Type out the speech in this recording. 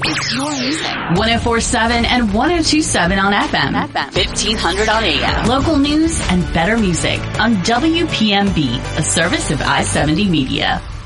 It's your music. 104.7 and 102.7 on FM. 1500 on AM. Local news and better music on WPMB, a service of I-70 Media.